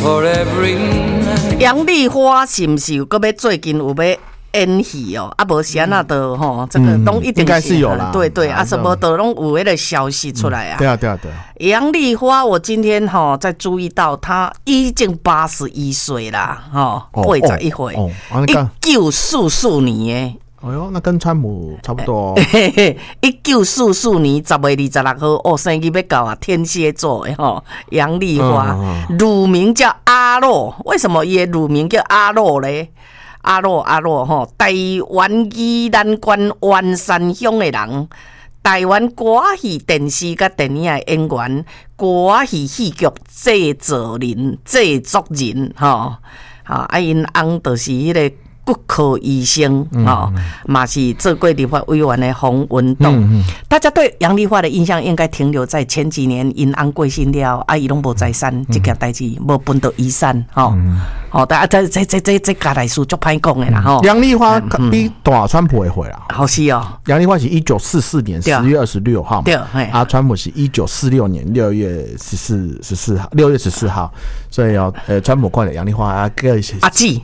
杨丽花是不是搁要最近有要演戏哦？啊，无是安那的吼，这个都一定应该是有啦。 对对啊，什么都拢有那个消息出来啊。 对啊，对啊，对啊。 杨丽花，我今天哈在注意到，她已经81岁啦，哈，81岁，1944年诶。 哎呦，那跟川普差不多哦。 1944年10月26号，哦，生日要到啊，天蝎座的吼，杨丽花，乳名叫阿洛，为什么也乳名叫阿洛咧？阿洛吼，台湾宜兰县员山乡的人，台湾歌仔戏、电视甲电影的演员，歌仔戏戏剧制作人，吼，啊，因翁就是迄个。骨科医生嘛是做过立法委员的洪文栋。大家对杨丽花的印象应该停留在前几年因翁过身了，啊，伊拢无财产，这件代志无分到遗产，大家这家来书足歹讲的啦，吼。 杨丽花比大川普会回啦， 好是哦。 杨丽花是1944年10月26号嘛， 对， 啊，川普是1946年6月14号，所以川普看了杨丽花阿季。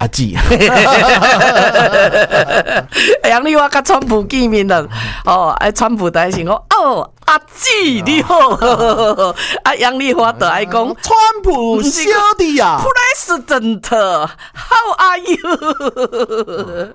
杨丽花甲川普见面了，川普在想讲，阿季你好，啊，杨丽花就爱讲， 川普兄弟呀 ，President，How are you？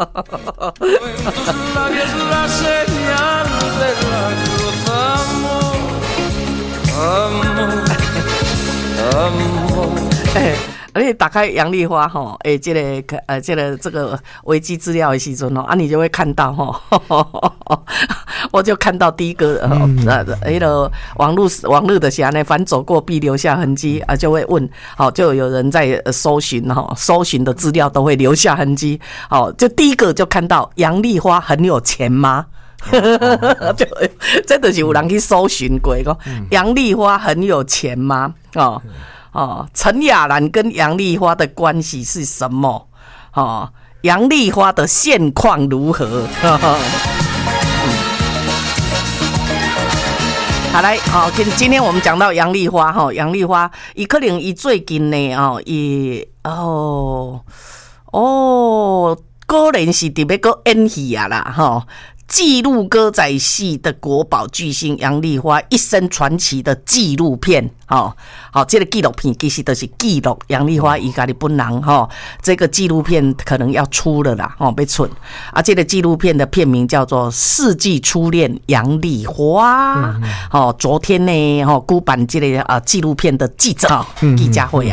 而且打开杨丽花吼，这个维基资料的时阵哦，你就会看到我就看到第一个网络的下呢，凡走过必留下痕迹啊，就会问，就有人在搜寻搜寻的资料都会留下痕迹，就第一个就看到杨丽花很有钱吗？就真的是有人去搜寻过，杨丽花很有钱吗？陈雅兰跟杨丽花的关系是什么？杨丽花的现况如何？好来，今天我们讲到杨丽花，杨丽花，伊可能伊最近呢，果然是特别个演戏啊啦，纪录歌仔戏的国宝巨星杨丽花一生传奇的纪录片，这个纪录片其实都是记录杨丽花伊家的本人，这个纪录片可能要出了啦，要出啊，这个纪录片的片名叫做《世纪初恋杨丽花》，昨天呢，举办这个纪录片的记者会啊。